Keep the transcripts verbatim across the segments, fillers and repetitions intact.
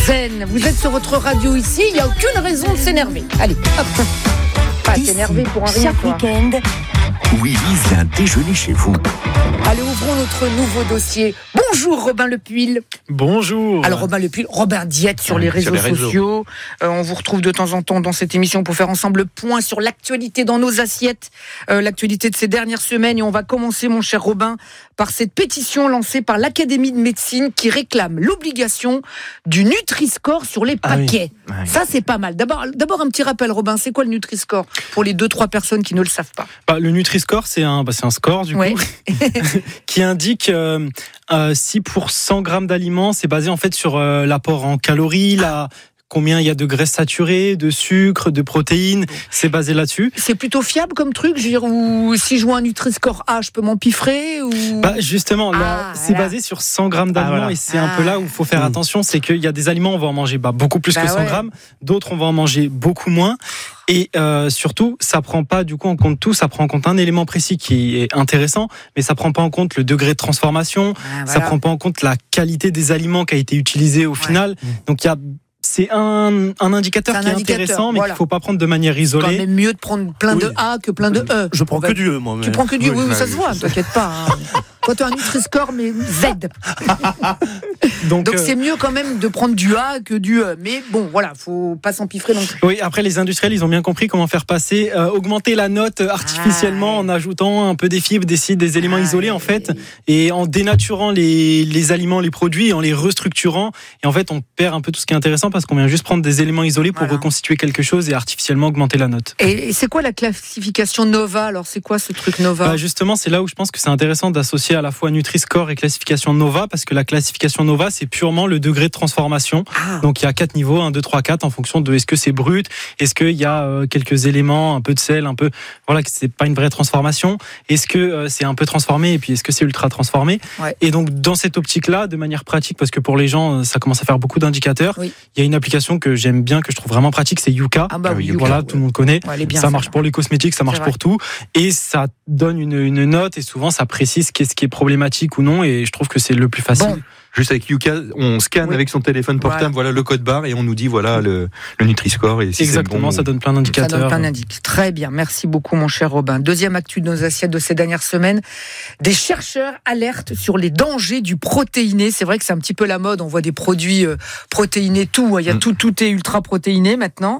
zen. Vous êtes sur votre radio ici, il n'y a aucune raison de s'énerver. Allez, hop. Pas s'énerver pour un rien. Chaque quoi. week-end, Willy vient déjeuner chez vous. Allez, ouvrons notre nouveau dossier. Bonjour Robin Lepuil. Bonjour. Alors Robin Lepuil, Robin Diète sur, Ouais, les, réseaux sur les réseaux sociaux. Euh, on vous retrouve de temps en temps dans cette émission pour faire ensemble le point sur l'actualité dans nos assiettes, euh, l'actualité de ces dernières semaines. Et on va commencer, mon cher Robin, par cette pétition lancée par l'Académie de médecine qui réclame l'obligation du Nutri-Score sur les paquets. Ah oui. Ouais. Ça, c'est pas mal. D'abord, d'abord un petit rappel, Robin, c'est quoi le Nutri-Score pour les deux trois personnes qui ne le savent pas? Bah, le Nutri-Score, c'est un, bah, c'est un score du Ouais. coup qui indique euh, euh, si pour cent grammes d'aliments, c'est basé en fait sur euh, l'apport en calories, la combien il y a de graisses saturées, de sucre, de protéines, c'est basé là-dessus. C'est plutôt fiable comme truc, je veux dire, ou si je vois un Nutri-Score A, je peux m'empiffrer ou... Bah justement, là, Ah, c'est voilà. basé sur cent grammes d'aliments Ah, voilà. et c'est un peu là où il faut faire Mmh. attention, c'est qu'il y a des aliments, on va en manger bah, beaucoup plus Bah que cent ouais. grammes, d'autres on va en manger beaucoup moins. Et euh, surtout, ça prend pas du coup en compte tout, ça prend en compte un élément précis qui est intéressant, mais ça prend pas en compte le degré de transformation, Ah, ça voilà. prend pas en compte la qualité des aliments qui a été utilisé au Ouais. final. Donc il y a c'est un, un indicateur C'est un qui est indicateur, intéressant, mais voilà. qu'il faut pas prendre de manière C'est quand isolée. même mieux de prendre plein de Oui. A que plein de E. Je prends On va- que du E, moi. Tu mais- prends que du... Oui, oui, ouais, ça se voit, je- t'inquiète pas. hein. Toi, tu as un Nutri-Score, mais Z. Donc, Donc, euh, c'est mieux quand même de prendre du A que du E. Mais bon, voilà, faut pas s'empiffrer non plus. oui, après les industriels, ils ont bien compris comment faire passer, euh, augmenter la note artificiellement Ah, en ajoutant un peu des fibres, des cides, des éléments Ah, isolés en oui, fait, oui. et en dénaturant les, les aliments, les produits, et en les restructurant. Et en fait, on perd un peu tout ce qui est intéressant parce qu'on vient juste prendre des éléments isolés pour Voilà. reconstituer quelque chose et artificiellement augmenter la note. Et, et c'est quoi la classification Nova? Alors, c'est quoi ce truc Nova? Bah justement, c'est là où je pense que c'est intéressant d'associer à la fois Nutri-Score et classification Nova, parce que la classification Nova, c'est purement le degré de transformation. Ah, Donc il y a quatre niveaux, un, deux, trois, quatre, en fonction de est-ce que c'est brut, est-ce qu'il y a euh, quelques éléments, un peu de sel, un peu, voilà, que c'est pas une vraie transformation, est-ce que euh, c'est un peu transformé et puis est-ce que c'est ultra transformé. Ouais. Et donc dans cette optique-là, de manière pratique, parce que pour les gens, euh, ça commence à faire beaucoup d'indicateurs, Oui. il y a une application que j'aime bien, que je trouve vraiment pratique, c'est Yuka. ah bah oui, Voilà, Yuka, tout le monde connaît. ouais, elle est bien, ça marche celle-là. pour les cosmétiques, ça marche C'est vrai. pour tout, et ça donne une, une note et souvent ça précise qu'est-ce qui est problématique ou non, et je trouve que c'est le plus facile. Bon. Juste avec Yuka, on scanne Oui. avec son téléphone portable, voilà. le code barre et on nous dit voilà le, le Nutri-Score et si Exactement, c'est ça le bon. donne plein Ça donne d'indicateurs. plein d'indices. Très bien, merci beaucoup mon cher Robin. Deuxième actu de nos assiettes de ces dernières semaines. Des chercheurs alertent sur les dangers du protéiné. C'est vrai que c'est un petit peu la mode, on voit des produits euh, protéinés, tout. Il y a Mm. tout, tout est ultra protéiné maintenant.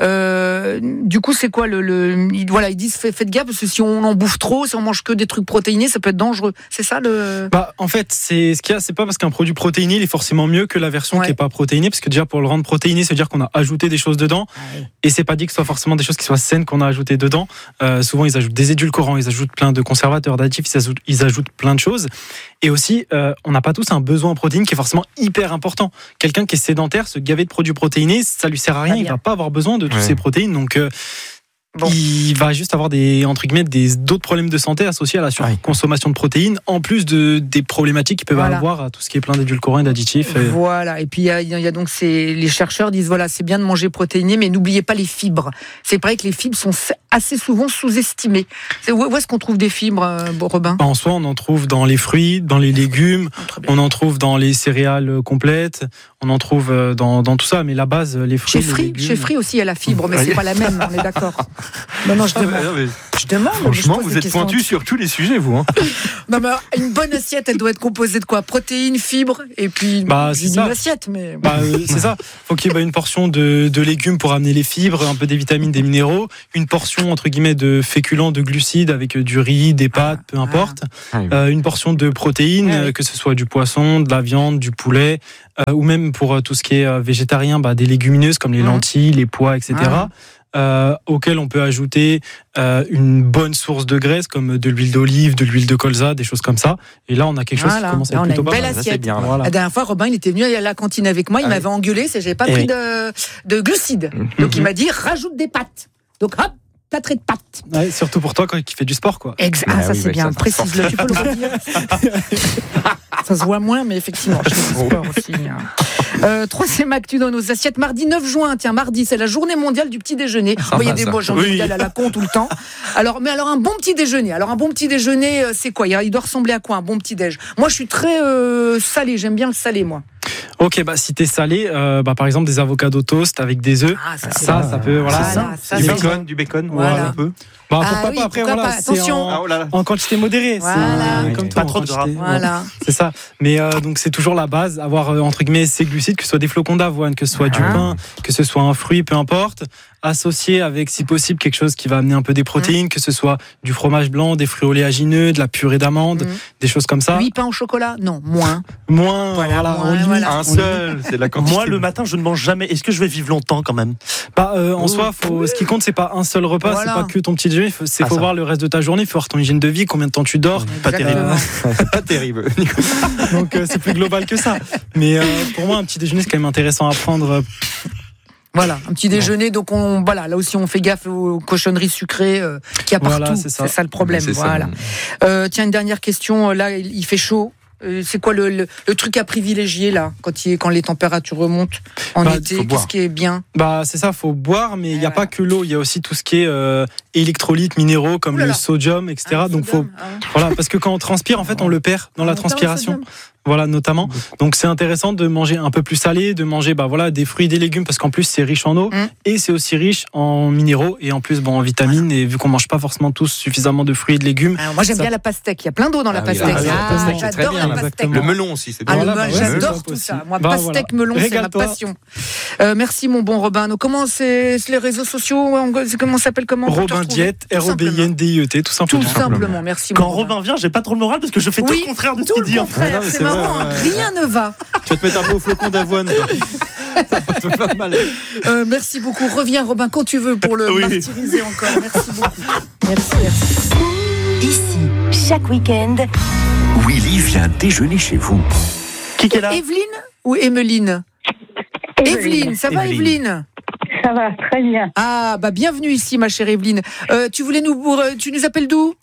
Euh, du coup, c'est quoi le... le ils, voilà, ils disent faites, faites gaffe parce que si on en bouffe trop, si on mange que des trucs protéinés, ça peut être dangereux. C'est ça le... Bah, en fait, c'est ce qu'il y a, c'est pas parce qu'un produit protéiné il est forcément mieux que la version Ouais. qui est pas protéinée, parce que déjà pour le rendre protéiné, c'est dire qu'on a ajouté des choses dedans, et c'est pas dit que ce soit forcément des choses qui soient saines qu'on a ajoutées dedans. Euh, souvent, ils ajoutent des édulcorants, ils ajoutent plein de conservateurs, d'additifs, ils ajoutent, ils ajoutent plein de choses. Et aussi, euh, on n'a pas tous un besoin en protéines qui est forcément hyper important. Quelqu'un qui est sédentaire, se gaver de produits protéinés, ça lui sert à rien, Pas il bien. va pas avoir besoin de toutes Ouais. ces protéines, donc. Euh, Bon. Il va juste avoir des entre guillemets des d'autres problèmes de santé associés à la surconsommation de protéines, en plus de des problématiques qu'ils peuvent Voilà. avoir à tout ce qui est plein d'édulcorants et d'additifs. Et... Voilà. Et puis il y a, il y a donc ces, les chercheurs disent voilà, c'est bien de manger protéiné, mais n'oubliez pas les fibres. C'est vrai que les fibres sont assez souvent sous-estimées. C'est, où, où est-ce qu'on trouve des fibres, euh, bon, Robin? En soi, on en trouve dans les fruits, dans les légumes, Très bien. on en trouve dans les céréales complètes, on en trouve dans, dans tout ça. Mais la base, les fruits, Chez les Free, légumes. chez Free aussi, il y a la fibre, mais Oui. c'est pas la même, on est d'accord. Non, non, je Ah, demande. non, mais Je demande. mais je franchement, pose vous des êtes questions. pointu sur tous les sujets, vous. Hein. Non, mais une bonne assiette, elle doit être composée de quoi? Protéines, fibres, et puis Bah, j'ai c'est dit ça. une assiette, mais. Bah, euh, c'est ça. Faut qu'il y ait bah, une portion de, de légumes pour amener les fibres, un peu des vitamines, des minéraux, une portion entre guillemets de féculents, de glucides avec du riz, des pâtes, peu importe. Ah, oui. Euh, une portion de protéines, Ouais, oui. euh, que ce soit du poisson, de la viande, du poulet, euh, ou même pour euh, tout ce qui est euh, végétarien, bah, des légumineuses comme les Mhm. lentilles, les pois, et cetera. Euh, auquel on peut ajouter euh, une bonne source de graisse comme de l'huile d'olive, de l'huile de colza, des choses comme ça. Et là, on a quelque chose Voilà. qui commence à Là, être on a plutôt une pas belle mal. Ça, assiette. c'est bien. là. Voilà. La dernière fois, Robin, il était venu à la cantine avec moi, il Ah oui. m'avait engueulé, c'est que j'avais pas Eh pris oui. de, de glucides. Donc il m'a dit rajoute des pâtes. Donc hop, plâtré de pâtes. Ouais, surtout pour toi quand, qui fait du sport, quoi. Ex- Ah ah, ça oui, c'est oui, bien, ça, ça précise-le, tu peux le redire. Ça se voit moins, mais effectivement, je fais du sport aussi. hein. Euh, troisième actu dans nos assiettes. Mardi neuf juin, tiens, mardi, c'est la journée mondiale du petit déjeuner. Vous voyez va, des ça. mots, j'en ai Oui. à la con tout le temps. Alors, mais alors un bon petit déjeuner. Alors un bon petit déjeuner, euh, c'est quoi? Il doit ressembler à quoi un bon petit déj? Moi, je suis très euh, salé. J'aime bien le salé, moi. Ok, bah si t'es salé, euh, bah par exemple des avocados toast avec des œufs, Ah, ça, c'est ça, bon. ça peut, voilà. Voilà, ça, Du c'est bacon, bon. du bacon, Voilà. voilà, un peu. Bah Ah pourquoi oui, pas après, pourquoi voilà, pas. c'est Attention. en, Ah, oh là là. en quantité modérée. Voilà. C'est comme Pas tout, trop en de quantité, gras. Voilà. C'est ça. Mais euh, donc c'est toujours la base, avoir euh, entre guillemets ces glucides, que ce soit des flocons d'avoine, que ce soit du Ah. pain, que ce soit un fruit, peu importe, associé avec si possible quelque chose qui va amener un peu des protéines, que ce soit du fromage blanc, des fruits oléagineux, de la purée d'amande, Mm. des choses comme ça. Huit pains au chocolat? Non, moins. Moins, Voilà, voilà, moins, on limite. voilà. Un seul, c'est la quantité. Moi, le matin, je ne mange jamais. Est-ce que je vais vivre longtemps quand même? Bah, euh, en soi, faut, ce qui compte, c'est pas un seul repas, Voilà. c'est pas que ton petit déjeuner, faut- c'est Ah, faut ça. voir le reste de ta journée, faut voir ton hygiène de vie, combien de temps tu dors. Pas terrible. Exactement. Pas terrible. Donc euh, c'est plus global que ça. Mais euh, pour moi, un petit déjeuner, c'est quand même intéressant à prendre. Voilà, un petit déjeuner. Donc on, voilà, là aussi on fait gaffe aux cochonneries sucrées euh, qu'il y a partout. Voilà, c'est c'est ça. ça. le problème. C'est ça. Voilà. Euh, tiens, une dernière question. Là, il il fait chaud. Euh, c'est quoi le, le, le truc à privilégier là quand, il, quand les températures remontent en Bah, été? faut Qu'est-ce boire. qui est bien? Bah c'est ça, faut boire, mais il n'y a Ouais, pas voilà. que l'eau, il y a aussi tout ce qui est euh, électrolytes, minéraux comme Ouh là le là. sodium, et cetera. Ah, Donc faut, sodium, ah ouais. voilà, parce que quand on transpire, en fait, on le perd dans Ah, la on perd le transpiration. sodium. Voilà, notamment. Donc c'est intéressant de manger un peu plus salé, de manger bah voilà des fruits, des légumes, parce qu'en plus c'est riche en eau Mm. et c'est aussi riche en minéraux et en plus bon en vitamines. Et vu qu'on mange pas forcément tous suffisamment de fruits et de légumes, Alors, moi j'aime Ça- bien la pastèque. Il y a plein d'eau dans la Ah oui, pastèque. la- la Ah, pastèque, c'est très j'adore bien, la pastèque. exactement. Le melon aussi, c'est Ah, bon. le Voilà, melon, bah ouais, j'adore le tout top ça. aussi. Moi, Bah, pastèque, voilà. melon, c'est ma Régale-toi. passion. Euh, merci mon bon Robin. Donc, comment c'est c'est les réseaux sociaux? on- c'est- Comment ça s'appelle? Comment on peut te Robin retrouver? Diète, Tout R O B I N D I E T, tout Tout simplement. simplement. Merci mon Quand Robin vient, j'ai pas trop le moral parce que je fais tout Oui, le contraire de ce tout qu'il le dit. en fait. contraire. Ah non, mais C'est c'est marrant. vrai, hein. ouais. Rien ne va. Tu vas te mettre un peu au flocon d'avoine. toi. Ça va te faire mal. Euh, merci beaucoup. Reviens Robin quand tu veux pour le Oui. martyriser encore. Merci beaucoup. Merci, merci. Ici, chaque week-end, Willy vient déjeuner chez vous. Qui est là? Evelyne ou Emeline? Evelyne, ça va Evelyne. Evelyne? Ça va, très bien. Ah, bah bienvenue ici ma chère Evelyne. Euh, tu voulais nous, euh, tu nous appelles d'où?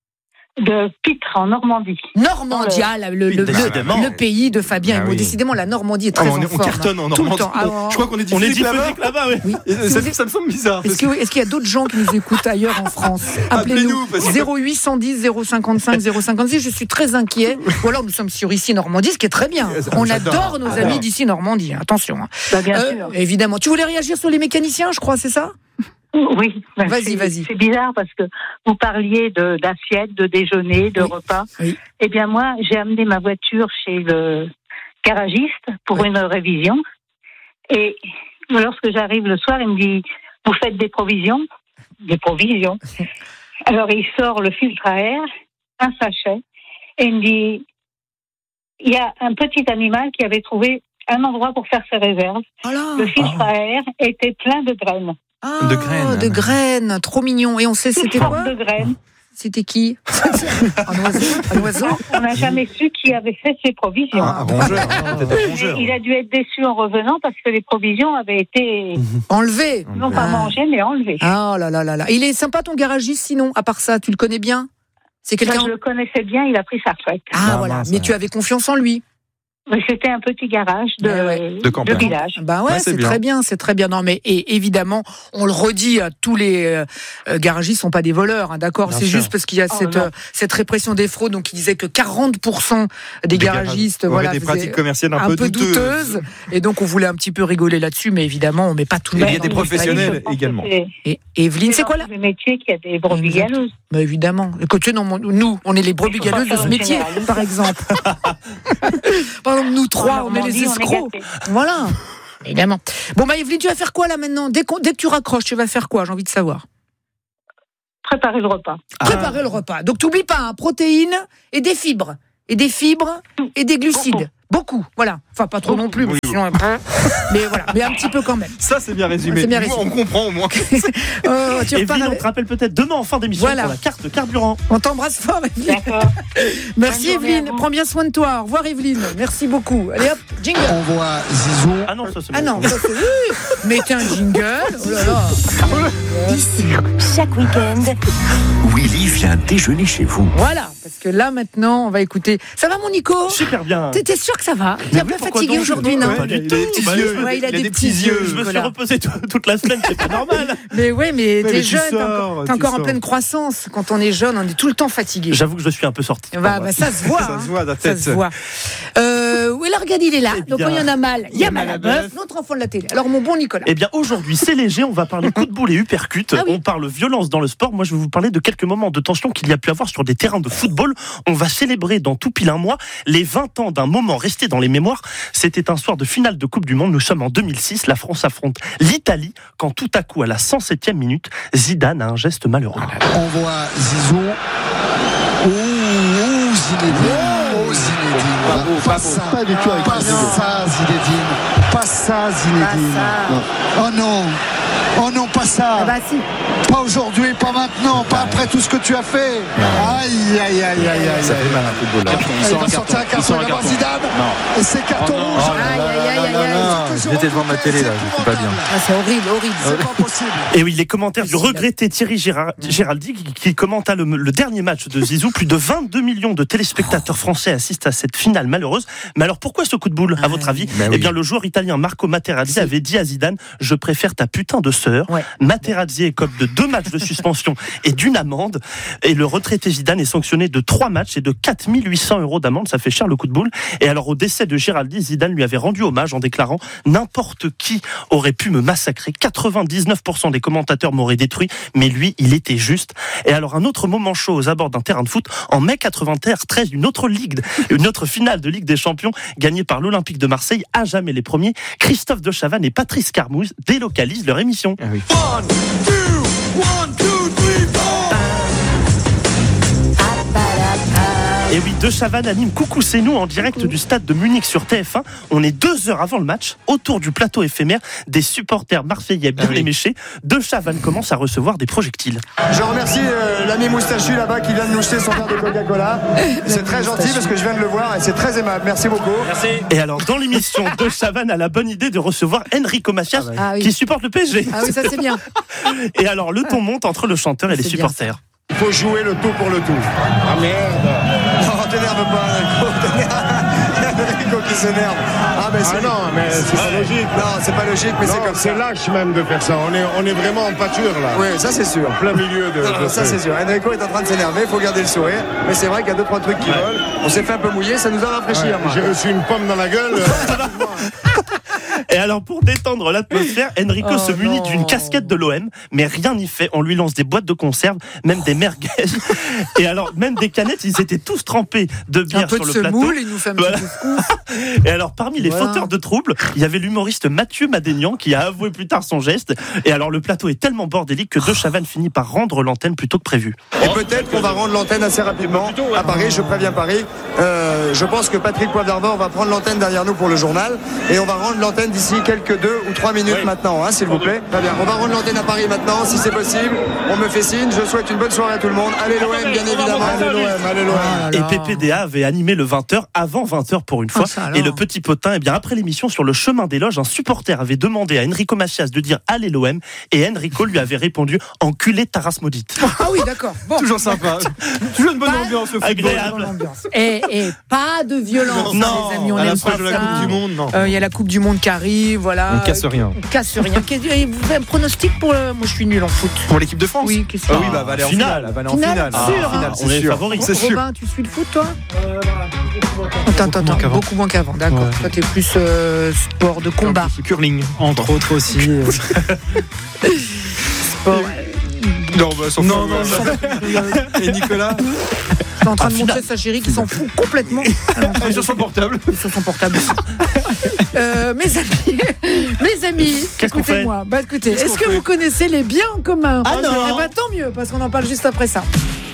De Pitre, en Normandie. Normandie, ah, là, le, le, le- Décidément. le pays de Fabien Ah et Maud. oui. Décidément, la Normandie est Ah, très on, est- en on forme. cartonne en Tout le Normandie. temps. Ah, on- Je crois qu'on est On est diffusé là-bas. diffusé que là-bas, oui. Oui. Et Si Ça, vous- ça me semble bizarre. Est-ce que- est-ce qu'il y a d'autres gens qui nous écoutent ailleurs en France? Appelez-nous, Appelez-nous parce que- zéro huit cent dix zéro cinquante-cinq zéro cinquante-six. Je suis très inquiet. Ou alors nous sommes sur ici Normandie, ce qui est très bien. Ça, On j'adore. adore nos J'adore. amis d'ici Normandie. Attention. hein. Bah, bien Euh, sûr. évidemment. Tu voulais réagir sur les mécaniciens, je crois, c'est ça? Oui. bah, Vas-y, c'est- vas-y. C'est bizarre parce que vous parliez de, d'assiettes, de déjeuner, de Oui. repas. Oui. Eh bien, moi, j'ai amené ma voiture chez le garagiste pour Oui. une révision. Et lorsque j'arrive le soir, il me dit, vous faites des provisions? Des provisions. Alors, il sort le filtre à air, un sachet, et il me dit, il y a un petit animal qui avait trouvé un endroit pour faire ses réserves. Oh là. Le filtre à air était plein de graines. Ah, De graines. de graines. Trop mignon. Et on sait Toute c'était sorte quoi? de graines. C'était qui? Un oiseau? Un oiseau? On n'a jamais su qui avait fait ces provisions. Un rongeur. Peut-être un rongeur. Il a dû être déçu en revenant parce que les provisions avaient été Enlevé. non pas Ah. mangées mais enlevées. Ah là là là là. Il est sympa ton garagiste sinon, à part ça, tu le connais bien? C'est Moi, quelqu'un. je le connaissais bien, il a pris sa retraite. Ah Ah, voilà, mince, mais ouais. tu avais confiance en lui. Mais c'était un petit garage de, Ouais, ouais. De campagne. village. Bah ouais, Ouais, c'est c'est bien. très bien, c'est très bien. Non mais et évidemment, on le redit, à tous les euh, euh, garagistes sont pas des voleurs, hein, d'accord. Bien C'est sûr. juste parce qu'il y a Oh, cette non. euh, cette répression des fraudes, donc il disait que quarante pour cent des, Des garagistes, auraient voilà, des faisaient pratiques commerciales un, un peu douteuses, et donc on voulait un petit peu rigoler là-dessus, mais évidemment, on met pas tout le Et il y a monde des dans le professionnels panier. Je pense que également. c'est- Et et Evelyne, c'est dans quoi là? tous les métiers qu'il y a des brebis Exact. galeuses. Bah évidemment. Écoutez, non, mon- nous, on est les brebis Il faut pas galeuses de faire ce une métier, généralité. par exemple. Par exemple, nous trois, on est les Normandie, on est escrocs. gâtés. Voilà. Évidemment. Bon, bah, Evelyne, tu vas faire quoi là maintenant? Dès, qu'on- dès que tu raccroches, tu vas faire quoi? J'ai envie de savoir. Préparer le repas. Préparer le repas. Donc, t'oublies pas, hein, protéines et des fibres. Et des fibres et des glucides. Beaucoup. Voilà. Enfin, pas trop non plus, Oui, mais, sinon, mais voilà. Mais un petit peu quand même. Ça, c'est bien résumé. C'est bien Nous, résumé. On comprend au moins. Euh, tu repars Evelyne, on avec- te rappelle peut-être demain en fin d'émission Voilà. pour la carte de carburant. On t'embrasse fort, Evelyne. D'accord. Merci, Bonne journée à Evelyne. vous. Prends bien soin de toi. Au revoir, Evelyne. Merci beaucoup. Allez hop, jingle. On voit Zizou. Ah non, ça c'est Ah bon. non, ça c'est... oui. Mettez un jingle. Oh là là. ici, chaque week-end, Willy vient déjeuner chez vous. Voilà, parce que là maintenant, on va écouter. Ça va, mon Nico? Super bien. T'es t'es sûr que ça va? T'es un peu pourquoi fatigué donc? aujourd'hui, non? Ouais. Pas du Il a des tout. petits Bah, yeux. ouais, il a des petits yeux. Je me suis Voilà. reposé tout- toute la semaine, c'est pas normal. Mais ouais, mais Ouais, t'es mais tu jeune, t'es sors, encore, t'es tu encore en sors. pleine croissance. Quand on est jeune, on est tout le temps fatigué. J'avoue que je suis un peu sorti. Bah, bah, ça se voit. Ça hein. se voit, la Ça tête. se voit. Euh, Euh, oui, là, regarde, il est là. Eh Donc, bien, quand il y en a mal, il y a mal à bœuf. Notre enfant de la télé. Alors, mon bon Nicolas. Eh bien, aujourd'hui, c'est léger. On va parler coup de boule et uppercut. Ah oui. On parle violence dans le sport. Moi, je vais vous parler de quelques moments de tension qu'il y a pu avoir sur des terrains de football. On va célébrer dans tout pile un mois les vingt ans d'un moment resté dans les mémoires. C'était un soir de finale de Coupe du Monde. Nous sommes en deux mille six. La France affronte l'Italie quand tout à coup, à la cent septième minute, Zidane a un geste malheureux. On voit Zizou. Ouh, ouh, Zinedine. Oh, Zinedine. Pas beau, pas Pas beau. ça, Pas du tout avec pas Zinedine. ça, Zinedine. Pas ça, Zinedine. Pas Oh non. Oh non, pas ça. Ah bah, si. Pas aujourd'hui, pas maintenant, pas après tout ce que tu as fait. Aïe, aïe, aïe, aïe, aïe. Ça fait mal un football là. Il va sortir un carton, il va voir Zidane. Et c'est carton Oh non. rouge. Oh là Aïe, aïe, aïe, aïe, aïe. J'étais devant ma télé là, je suis pas bien. Ah, c'est horrible, horrible. C'est pas possible. Et oui, les commentaires du regretté Thierry Gérard- Géraldi qui, qui commenta le, le dernier match de Zizou. Plus de vingt-deux millions de téléspectateurs français assistent à cette finale malheureuse. Mais alors pourquoi ce coup de boule, à votre avis? Bah Eh oui. bien, le joueur italien Marco Materazzi avait dit à Zidane: je préfère ta putain de sœur. Ouais. Materazzi écope de deux matchs de suspension et d'une amende. Et le retraité Zidane est sanctionné de trois matchs et de quatre mille huit cents euros d'amende. Ça fait cher le coup de boule. Et alors, au décès de Géraldi, Zidane lui avait rendu hommage en déclarant: n'importe qui aurait pu me massacrer. quatre-vingt-dix-neuf pour cent des commentateurs m'auraient détruit, mais lui, il était juste. Et alors, un autre moment chaud aux abords d'un terrain de foot. En mai quatre-vingt-treize, une autre ligue, une autre finale de Ligue des Champions gagnée par l'Olympique de Marseille. À jamais les premiers. Christophe de Chavannes et Patrice Carmouze délocalisent leur émission. Ah oui. Et oui, De Chavannes anime Coucou c'est nous en direct du stade de Munich sur T F un. On est deux heures avant le match, autour du plateau éphémère, des supporters marseillais bien Ah oui. éméchés. De Chavannes commence à recevoir des projectiles. Je remercie euh, l'ami moustachu là-bas qui vient de nous jeter son verre de Coca-Cola. C'est très gentil parce que je viens de le voir et c'est très aimable. Merci beaucoup. Et alors, dans l'émission, De Chavannes a la bonne idée de recevoir Enrico Macias, Ah oui. qui supporte le P S G. Ah oui, ça c'est bien. Et alors, le ton monte entre le chanteur et les C'est bien, supporters. Il faut jouer le tout pour le tout. Ah merde. Oh, t'énerve pas, Enrico. Enrico qui s'énerve. Ah, mais c'est Ah non, mais c'est pas logique. Non, c'est pas logique, mais c'est comme ça. C'est lâche même de faire ça. On est, on est vraiment en pâture là. Oui, ça c'est sûr. En plein milieu de. Non, de ça ce- c'est sûr. Enrico est en train de s'énerver, il faut garder le sourire. Mais c'est vrai qu'il y a deux, trois trucs qui volent. On s'est fait un peu mouiller, ça nous a rafraîchi. Ouais, hein, Marc. J'ai reçu une pomme dans la gueule. Et alors, pour détendre l'atmosphère, Enrico Oh se munit non. d'une casquette de l'O M, mais rien n'y fait. On lui lance des boîtes de conserve, même des merguez. Et alors, même des canettes, ils étaient tous trempés de Un bière peu sur de le plateau. semoule, il nous fait un petit Voilà. couscous. Et alors, parmi les Voilà. fauteurs de troubles, il y avait l'humoriste Mathieu Madénian qui a avoué plus tard son geste. Et alors, le plateau est tellement bordélique que De Chavannes finit par rendre l'antenne plus tôt que prévu. Et peut-être qu'on va rendre l'antenne assez rapidement à Paris, je préviens Paris. Euh, je pense que Patrick Poivre d'Arvor va prendre l'antenne derrière nous pour le journal et on va rendre l'antenne d'ici quelques deux ou trois minutes maintenant, hein, s'il vous plaît. Très bien, on va rendre l'antenne à Paris maintenant, si c'est possible. On me fait signe, je souhaite une bonne soirée à tout le monde. Allez l'O M, bien évidemment. Allez l'O M, allez l'O M. Et P P D A avait animé le vingt heures avant vingt heures pour une fois. Ah, ça alors. Et le petit potin, eh bien, après l'émission, sur le chemin des loges, un supporter avait demandé à Enrico Macias de dire allez l'O M. Et Enrico lui avait répondu enculé Taras maudite. Ah oui, d'accord. Bon. Toujours sympa. Toujours une bonne Pas- ambiance le football. Agréable. Et, et pas de violence, Non, hein, les amis, on à aime l'approche pas de la ça. Coupe du Monde, non. Euh, Il y a la Coupe du Monde qui arrive, voilà. On casse rien. On casse rien. Qu'est-ce- Vous avez un pronostic pour le... Moi, je suis nul en foot. Pour l'équipe de France. Oui, qu'est-ce Ah que oui, bah, va aller en Finale. finale. Va aller en Finale, finale. sûr, Ah, hein. finale, On est c'est sûr. favori. C'est sûr. Robin, tu suis le foot, toi Attends, attends, moins attends. qu'avant. Beaucoup moins qu'avant, d'accord. Ouais. Toi, t'es plus euh, sport de combat. Curling. Entre autres aussi. euh, Sport. Non, bah, sans Non, fout, non, euh, Et Nicolas, Je suis en train Ah, de finale. montrer sa chérie qui s'en fout complètement. et sur son portable. Sur son portable aussi. Euh, mes amis, mes amis, Qu'est-ce qu'on fait écoutez-moi. Bah, écoutez, Qu'est-ce est-ce qu'on que fait vous connaissez les biens en commun Ah non. Eh ben, tant mieux, parce qu'on en parle juste après ça.